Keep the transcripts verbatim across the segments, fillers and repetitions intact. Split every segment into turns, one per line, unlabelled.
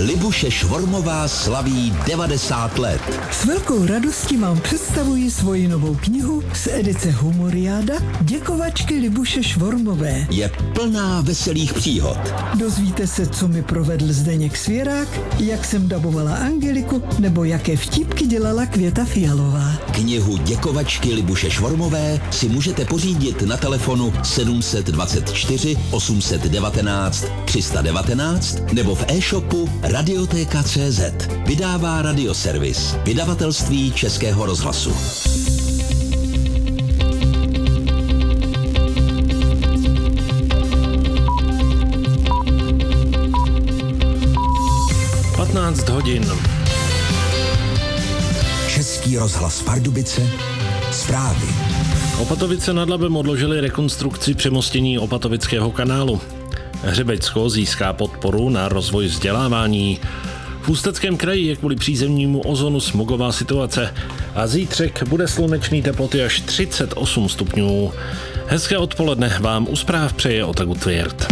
Libuše Švormová slaví devadesát let.
S velkou radostí vám představuji svoji novou knihu z edice Humoriáda Děkovačky Libuše Švormové.
Je plná veselých příhod.
Dozvíte se, co mi provedl Zdeněk Svěrák, jak jsem dabovala Angeliku, nebo jaké vtípky dělala Květa Fialová.
Knihu Děkovačky Libuše Švormové si můžete pořídit na telefonu sedm dvacet čtyři osm set devatenáct tři sta devatenáct nebo v e-shopu Radiotéka tečka cé zet. Vydává Radioservis, vydavatelství Českého rozhlasu.
patnáct hodin.
Český rozhlas Pardubice, zprávy.
Opatovice nad Labem odložili rekonstrukci přemostění Opatovického kanálu. Hřebečsko získá podporu na rozvoj vzdělávání. V Ústeckém kraji je kvůli přízemnímu ozonu smogová situace a zítřek bude slunečný, teploty až třicet osm stupňů. Hezké odpoledne vám u zpráv přeje Otagu Tvěrt.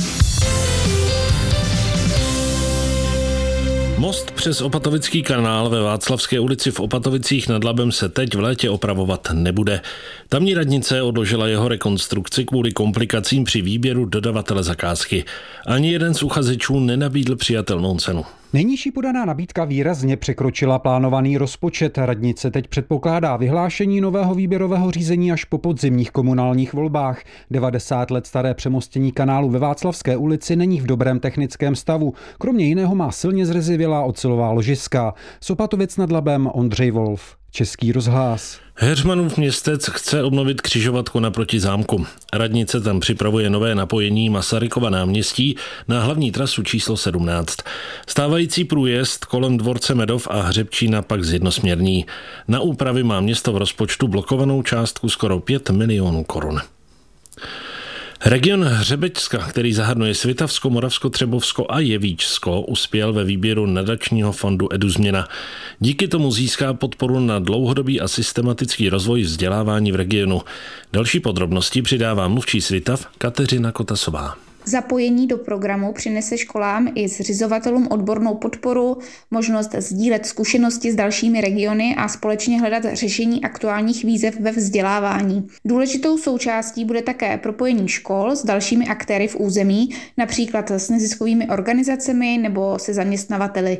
Most přes Opatovický kanál ve Václavské ulici v Opatovicích nad Labem se teď v létě opravovat nebude. Tamní radnice odložila jeho rekonstrukci kvůli komplikacím při výběru dodavatele zakázky. Ani jeden z uchazečů nenabídl přijatelnou cenu.
Nejnižší podaná nabídka výrazně překročila plánovaný rozpočet. Radnice teď předpokládá vyhlášení nového výběrového řízení až po podzimních komunálních volbách. devadesát let staré přemostění kanálu ve Václavské ulici není v dobrém technickém stavu. Kromě jiného má silně zrezivělá ocelová ložiska. Z Opatovic nad Labem Ondřej Wolf, Český rozhlas.
Heřmanův Městec chce obnovit křižovatku naproti zámku. Radnice tam připravuje nové napojení Masarykova náměstí na hlavní trasu číslo sedmnáct. Stávající průjezd kolem dvorce Medov a Hřebčína pak zjednosměrný. Na úpravy má město v rozpočtu blokovanou částku skoro pět milionů korun. Region Hřebečska, který zahrnuje Svitavsko, Moravsko, Třebovsko a Jevíčsko, uspěl ve výběru nadačního fondu EduZměna. Díky tomu získá podporu na dlouhodobý a systematický rozvoj vzdělávání v regionu. Další podrobnosti přidává mluvčí Svitav Kateřina Kotasová.
Zapojení do programu přinese školám i zřizovatelům odbornou podporu, možnost sdílet zkušenosti s dalšími regiony a společně hledat řešení aktuálních výzev ve vzdělávání. Důležitou součástí bude také propojení škol s dalšími aktéry v území, například s neziskovými organizacemi nebo se zaměstnavateli.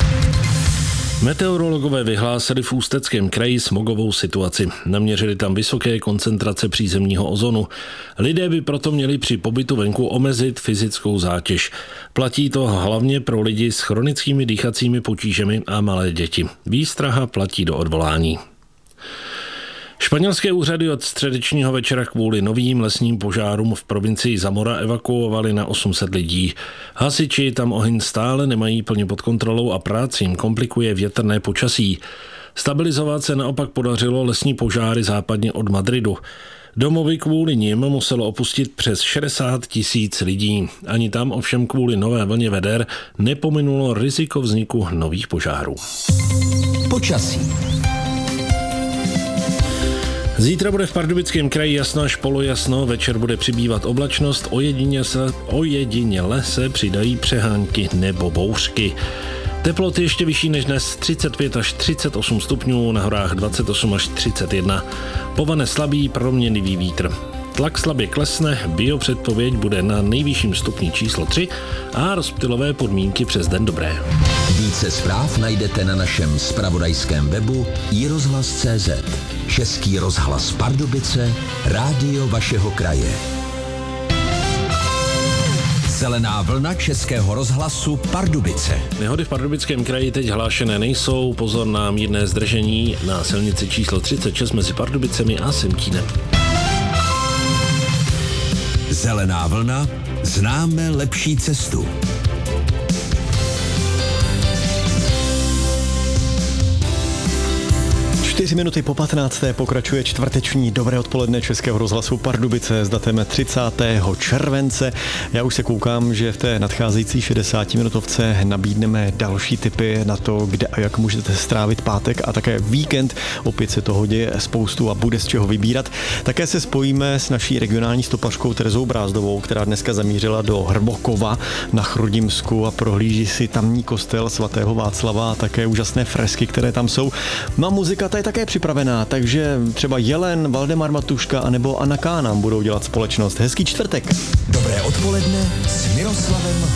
Meteorologové vyhlásili v Ústeckém kraji smogovou situaci. Naměřili tam vysoké koncentrace přízemního ozonu. Lidé by proto měli při pobytu venku omezit fyzickou zátěž. Platí to hlavně pro lidi s chronickými dýchacími potížemi a malé děti. Výstraha platí do odvolání. Španělské úřady od středečního večera kvůli novým lesním požárům v provincii Zamora evakuovali na osm set lidí. Hasiči tam oheň stále nemají plně pod kontrolou a práci jim komplikuje větrné počasí. Stabilizovat se naopak podařilo lesní požáry západně od Madridu. Domovy kvůli nim muselo opustit přes šedesát tisíc lidí. Ani tam ovšem kvůli nové vlně veder nepominulo riziko vzniku nových požárů.
Počasí.
Zítra bude v Pardubickém kraji jasno až polojasno, večer bude přibývat oblačnost, ojedině se, ojediněle se přidají přehánky nebo bouřky. Teploty ještě vyšší než dnes, třicet pět až třicet osm stupňů, na horách dvacet osm až třicet jedna. Povane slabý proměnlivý vítr. Tlak slabě klesne, biopředpověď bude na nejvyšším stupni číslo tři a rozptylové podmínky přes den dobré.
Více zpráv najdete na našem zpravodajském webu i rozhlas tečka cé zet. Český rozhlas Pardubice, rádio vašeho kraje. Zelená vlna Českého rozhlasu Pardubice.
Nehody v Pardubickém kraji teď hlášené nejsou, pozor na mírné zdržení na silnici číslo třicet šest mezi Pardubicemi a Semtínem.
Zelená vlna, známe lepší cestu.
Čtyři minuty po patnácté pokračuje čtvrteční Dobré odpoledne Českého rozhlasu Pardubice s datem třicátého července. Já už se koukám, že v té nadcházející šedesátiminutovce nabídneme další tipy na to, kde a jak můžete strávit pátek a také víkend. Opět se toho děje spoustu a bude z čeho vybírat. Také se spojíme s naší regionální stopařkou Terezou Brázdovou, která dneska zamířila do Hrbokova na Chrudimsku a prohlíží si tamní kostel svatého Václava a také úžasné fresky, které tam jsou. No a muzika ta je také připravená, takže třeba Jelen, Valdemar Matuška anebo Anna K. nám budou dělat společnost. Hezký čtvrtek.
Dobré odpoledne s Miroslavem